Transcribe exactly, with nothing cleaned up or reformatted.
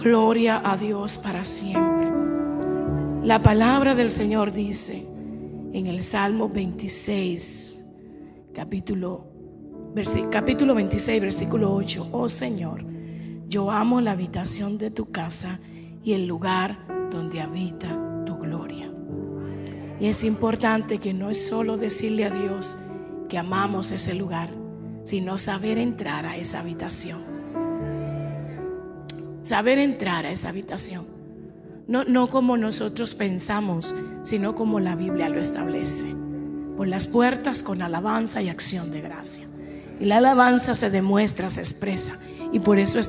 Gloria a Dios para siempre. La palabra del Señor dice en el Salmo veintiséis, capítulo, capítulo veintiséis, versículo ocho: oh Señor, yo amo la habitación de tu casa y el lugar donde habita tu gloria. Y es importante que no es solo decirle a Dios que amamos ese lugar, sino saber entrar a esa habitación. Saber entrar a esa habitación. No, no como nosotros pensamos, sino como la Biblia lo establece. Por las puertas con alabanza y acción de gracia. Y la alabanza se demuestra, se expresa. Y por eso